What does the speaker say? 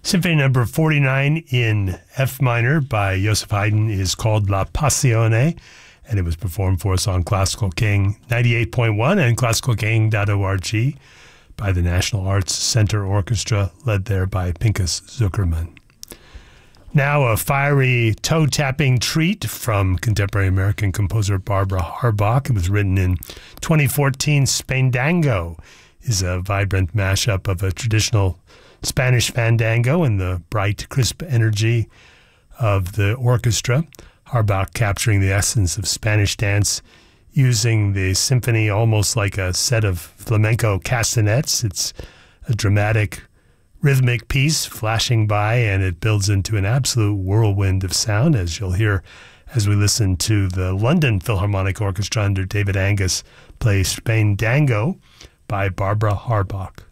Symphony number 49 in F minor by Joseph Haydn is called La Passione, and it was performed for us on Classical King 98.1 and classicalking.org by the National Arts Center Orchestra, led there by Pinchas Zuckerman. Now a fiery toe-tapping treat from contemporary American composer Barbara Harbach. It was written in 2014. Spaindango is a vibrant mashup of a traditional Spanish fandango and the bright, crisp energy of the orchestra. Harbach capturing the essence of Spanish dance, using the symphony almost like a set of flamenco castanets. It's a dramatic, rhythmic piece flashing by, and it builds into an absolute whirlwind of sound, as you'll hear as we listen to the London Philharmonic Orchestra under David Angus play Spaindango by Barbara Harbach.